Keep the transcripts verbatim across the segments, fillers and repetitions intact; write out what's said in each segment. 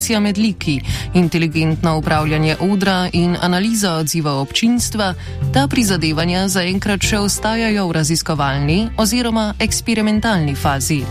med liki, inteligentno upravljanje odra in analiza odziva občinstva, ta prizadevanja zaenkrat še ostajajo v raziskovalni oziroma eksperimentalni fazi.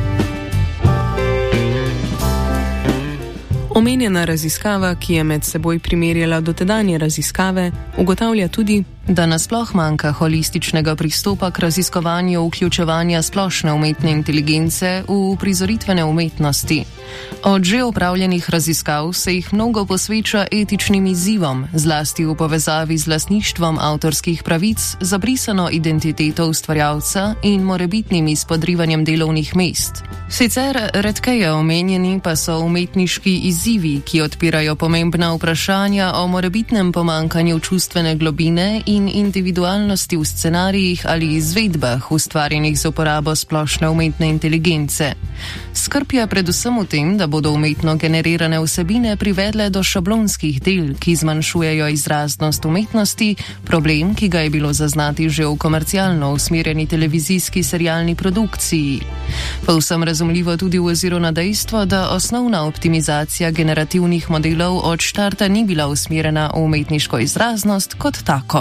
Omenjena raziskava, ki je med seboj primerjala dotedanje raziskave, ugotavlja tudi, da nasploh manjka holističnega pristopa k raziskovanju vključevanja splošne umetne inteligence v uprizoritvene umetnosti. Od že opravljenih raziskav se jih mnogo posveča etičnim izzivom, zlasti v povezavi z lastništvom avtorskih pravic, zabrisano identiteto ustvarjalca in morebitnim izpodrivanjem delovnih mest. Sicer redkeje omenjeni pa so umetniški izzivi, ki odpirajo pomembna vprašanja o morebitnem pomankanju čustvene globine in individualnosti v scenarijih ali izvedbah, ustvarjenih z uporabo splošne umetne inteligence. Skrb je predvsem v tem, da bodo umetno generirane vsebine privedle do šablonskih del, ki zmanjšujejo izraznost umetnosti, problem, ki ga je bilo zaznati že v komercialno usmerjeni televizijski serialni produkciji. Povsem razumljivo tudi v oziru na dejstvo, da osnovna optimizacija generativnih modelov od štarta ni bila usmerjena v umetniško izraznost kot tako.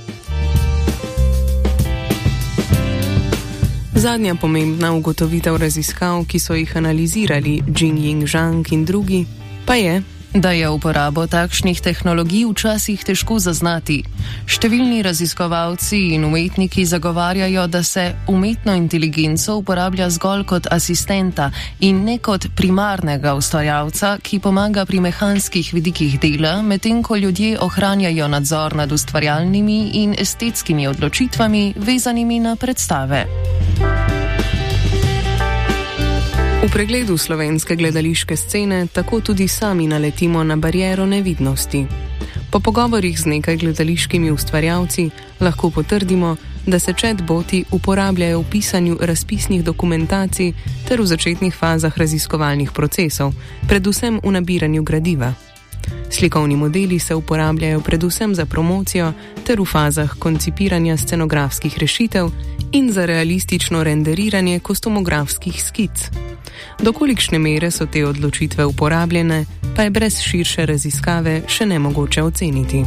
Zadnja pomembna ugotovitev raziskav, ki so jih analizirali Jingying Zhang in drugi, pa je, da je uporabo takšnih tehnologij včasih težko zaznati. Številni raziskovalci in umetniki zagovarjajo, da se umetno inteligenco uporablja zgolj kot asistenta in ne kot primarnega ustvarjalca, ki pomaga pri mehanskih vidikih dela, medtem ko ljudje ohranjajo nadzor nad ustvarjalnimi in estetskimi odločitvami, vezanimi na predstave. V pregledu slovenske gledališke scene tako tudi sami naletimo na bariero nevidnosti. Po pogovorih z nekaj gledališkimi ustvarjalci lahko potrdimo, da se chatboti uporabljajo v pisanju razpisnih dokumentacij ter v začetnih fazah raziskovalnih procesov, predvsem v nabiranju gradiva. Slikovni modeli se uporabljajo predvsem za promocijo ter v fazah koncipiranja scenografskih rešitev in za realistično renderiranje kostumografskih skic. Do kolikšne mere so te odločitve uporabljene, pa je brez širše raziskave še nemogoče oceniti.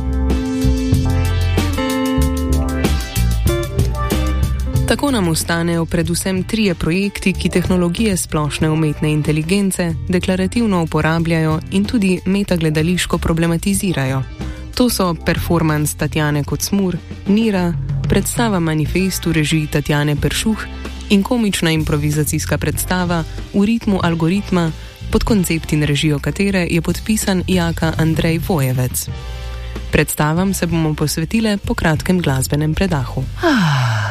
Tako nam ostanejo predvsem trije projekti, ki tehnologije splošne umetne inteligence deklarativno uporabljajo in tudi metagledališko problematizirajo. To so performans Tatjane Kocmur, Nira, predstava Manifest v režiji Tatjane Peršuh in komična improvizacijska predstava v ritmu algoritma, pod koncept in režijo katere je podpisan Jaka Andrej Vojevec. Predstavam se bomo posvetile po kratkem glasbenem predahu.